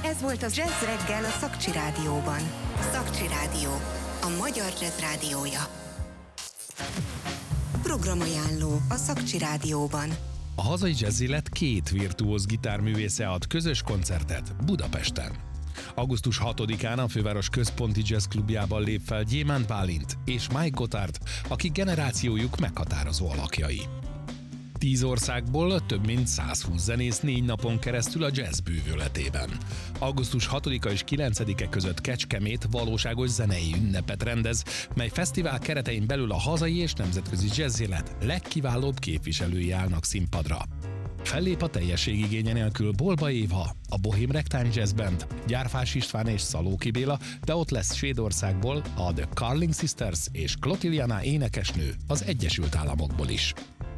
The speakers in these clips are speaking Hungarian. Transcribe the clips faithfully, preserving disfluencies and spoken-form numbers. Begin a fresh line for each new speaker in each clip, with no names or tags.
Ez volt a Jazz Reggel a Szakcsi Rádióban. Szakcsi Rádió, a magyar jazz rádiója. Programajánló a Szakcsi Rádióban.
A hazai jazz élet két virtuóz gitárművésze ad közös koncertet Budapesten. augusztus hatodikán a főváros központi jazzklubjában lép fel Gyémánt Bálint és Mike Gotthard, akik generációjuk meghatározó alakjai. Tíz országból több mint százhúsz zenész négy napon keresztül a jazz bűvöletében. augusztus hatodika és kilencedike között Kecskemét valóságos zenei ünnepet rendez, mely fesztivál keretein belül a hazai és nemzetközi jazzélet legkiválóbb képviselői állnak színpadra. Fellép a teljességigénye nélkül Bolba Éva, a Bohém Ragtime Jazz Band, Gyárfás István és Szalóki Béla, de ott lesz Svédországból a The Carling Sisters és Clotilde énekesnő az Egyesült Államokból is.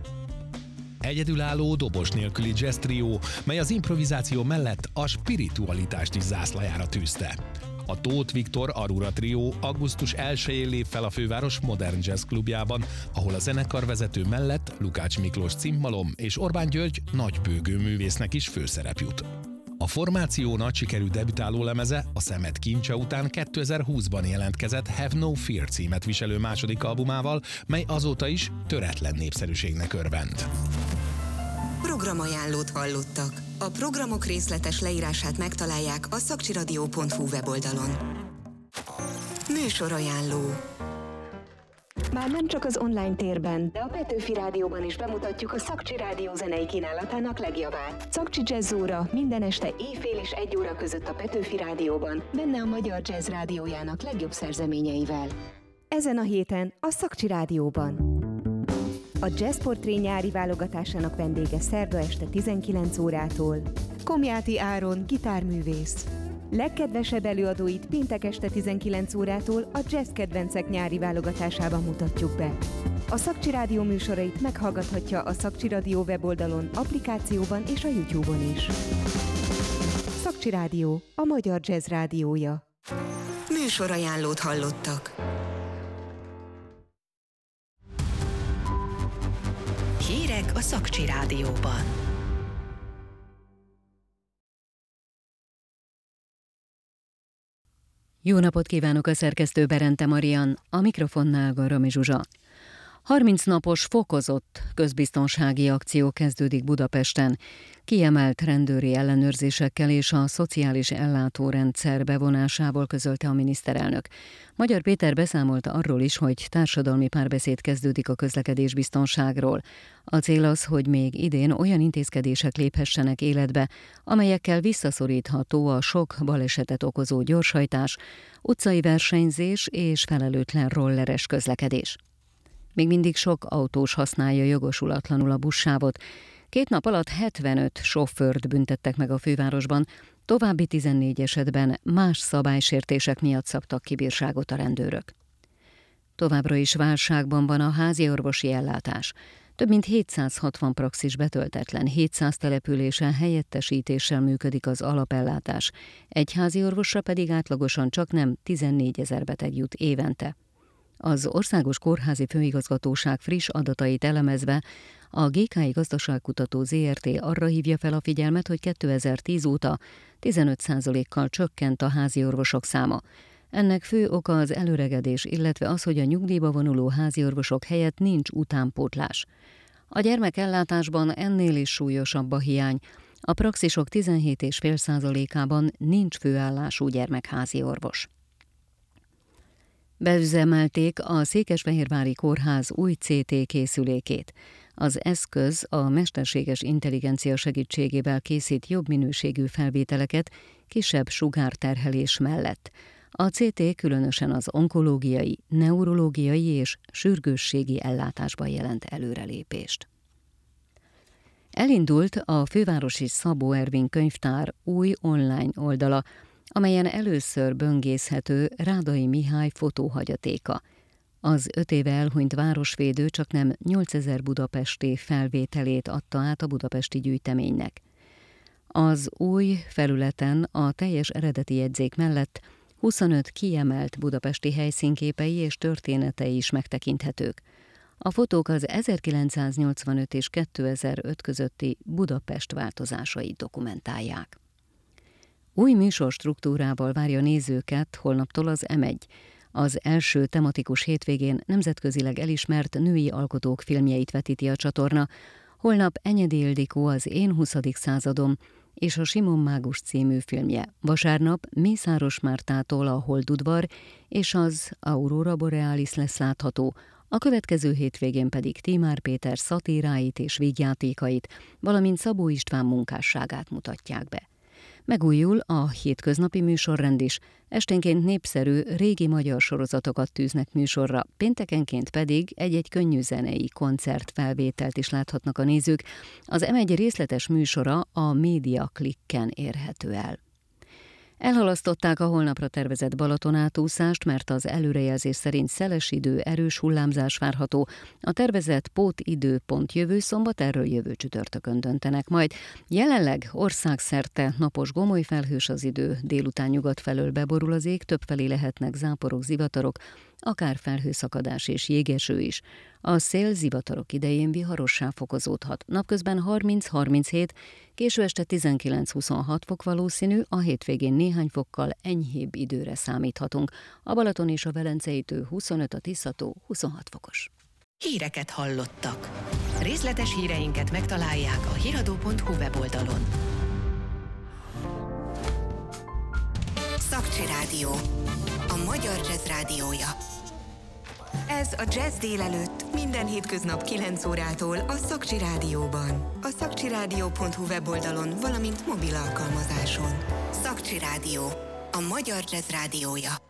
Egyedülálló dobos nélküli jazz trió, mely az improvizáció mellett a spiritualitást is zászlajára tűzte. A Tóth Viktor Arura trió augusztus elsején lép fel a főváros Modern Jazz klubjában, ahol a zenekarvezető mellett Lukács Miklós cimbalom és Orbán György nagybőgő művésznek is főszerep jut. A formáció nagy sikerű debütáló lemeze a Szemed kincse után kétezer-húszban jelentkezett Have No Fear címet viselő második albumával, mely azóta is töretlen népszerűségnek örvend.
Programajánlót hallottak. A programok részletes leírását megtalálják a szakcsiradio pont hu weboldalon. Műsorajánló. Már nem csak az online térben, de a Petőfi Rádióban is bemutatjuk a Szakcsi Rádió zenei kínálatának legjavát. Szakcsi Jazz óra minden este éjfél és egy óra között a Petőfi Rádióban, benne a magyar jazz rádiójának legjobb szerzeményeivel. Ezen a héten a Szakcsi Rádióban. A Jazz Portré nyári válogatásának vendége szerda este tizenkilenc órától Komjáti Áron, gitárművész. Legkedvesebb előadóit péntek este tizenkilenc órától a Jazz Kedvencek nyári válogatásában mutatjuk be. A Szakcsi Rádió műsorait meghallgathatja a Szakcsi Rádió weboldalon, applikációban és a YouTube-on is. Szakcsi Rádió, a magyar jazz rádiója. Műsorajánlót hallottak. Hírek a Szakcsi Rádióban.
Jó napot kívánok, a szerkesztő Berente Marian, a mikrofonnál Garami Zsuzsa. harminc napos fokozott közbiztonsági akció kezdődik Budapesten. Kiemelt rendőri ellenőrzésekkel és a szociális ellátórendszer bevonásával közölte a miniszterelnök. Magyar Péter beszámolt arról is, hogy társadalmi párbeszéd kezdődik a közlekedésbiztonságról. A cél az, hogy még idén olyan intézkedések léphessenek életbe, amelyekkel visszaszorítható a sok balesetet okozó gyorshajtás, utcai versenyzés és felelőtlen rolleres közlekedés. Még mindig sok autós használja jogosulatlanul a buszsávot. Két nap alatt hetvenöt sofőrt büntettek meg a fővárosban, további tizennégy esetben más szabálysértések miatt szabtak ki bírságot a rendőrök. Továbbra is válságban van a házi orvosi ellátás. Több mint hétszázhatvan praxis betöltetlen, hétszáz településen helyettesítéssel működik az alapellátás. Egy házi orvosra pedig átlagosan csaknem tizennégyezer beteg jut évente. Az Országos Kórházi Főigazgatóság friss adatait elemezve a gé ká i Gazdaságkutató zé er té arra hívja fel a figyelmet, hogy kétezer-tíz óta tizenöt százalékkal csökkent a háziorvosok száma. Ennek fő oka az előregedés, illetve az, hogy a nyugdíjba vonuló háziorvosok helyett nincs utánpótlás. A gyermekellátásban ennél is súlyosabb a hiány. A praxisok tizenhét egész öt százalékában nincs főállású gyermekháziorvos. Beüzemelték a Székesfehérvári Kórház új cé té készülékét. Az eszköz a mesterséges intelligencia segítségével készít jobb minőségű felvételeket kisebb sugárterhelés mellett. A cé té különösen az onkológiai, neurológiai és sürgősségi ellátásban jelent előrelépést. Elindult a fővárosi Szabó Ervin könyvtár új online oldala, amelyen először böngészhető Rádai Mihály fotóhagyatéka. Az öt éve elhunyt városvédő csaknem nyolcezer budapesti felvételét adta át a budapesti gyűjteménynek. Az új felületen a teljes eredeti jegyzék mellett huszonöt kiemelt budapesti helyszínképei és történetei is megtekinthetők. A fotók az ezerkilencszáznyolcvanöt és kétezer-öt közötti Budapest változásait dokumentálják. Új műsorstruktúrával várja nézőket holnaptól az em egy. Az első tematikus hétvégén nemzetközileg elismert női alkotók filmjeit vetíti a csatorna. Holnap Enyedi Ildikó Az én huszadik századom és a Simon Mágus című filmje. Vasárnap Mészáros Mártától a Holdudvar és az Aurora Borealis lesz látható, a következő hétvégén pedig Tímár Péter szatíráit és vígjátékait, valamint Szabó István munkásságát mutatják be. Megújul a hétköznapi műsorrend is, esténként népszerű régi magyar sorozatokat tűznek műsorra, péntekenként pedig egy-egy könnyűzenei koncertfelvételt is láthatnak a nézők. Az em egy részletes műsora a Média Klikken érhető el. Elhalasztották a holnapra tervezett Balatonátúszást, mert az előrejelzés szerint szeles idő, erős hullámzás várható. A tervezett pótidőpont jövő szombat, erről jövő csütörtökön döntenek majd. Jelenleg országszerte napos gomolyfelhős az idő, délután nyugat felől beborul az ég, többfelé lehetnek záporok, zivatarok, akár felhőszakadás és jégeső is. A szél zivatarok idején viharossá fokozódhat. Napközben harminc-harminchét, késő este tizenkilenc-huszonhat fok valószínű, a hétvégén néhány fokkal enyhébb időre számíthatunk. A Balaton és a Velencei tó huszonöt, a Tiszató huszonhat fokos.
Híreket hallottak. Részletes híreinket megtalálják a híradó pont hu weboldalon.
Szakcsi Rádió, a magyar jazz rádiója. Ez a Jazz délelőtt minden hétköznap kilenc órától a Szakcsi Rádióban. A szakcsirádió pont hu weboldalon, valamint mobil alkalmazáson. Szakcsi Rádió, a magyar jazz rádiója.